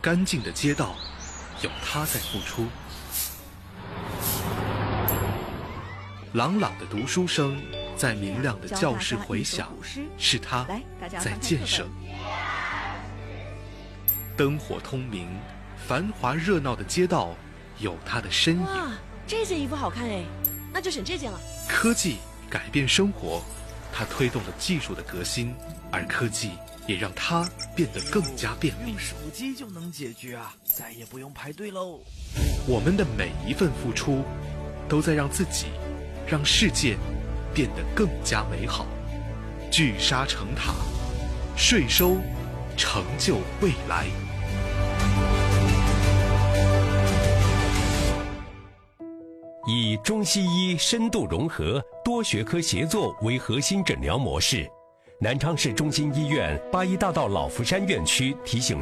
干净的街道，有他在付出；朗朗的读书声在明亮的教室回响，是他在建设；灯火通明、繁华热闹的街道，有他的身影。 哇，这件衣服好看哎，那就选这件了。 科技改变生活，它推动了技术的革新，而科技也让它变得更加便利。 用手机就能解决啊，再也不用排队喽。 我们的每一份付出，都在让自己、让世界变得更加美好。聚沙成塔，税收成就未来。 以中西医深度融合、多学科协作为核心诊疗模式，南昌市中心医院八一大道老福山院区提醒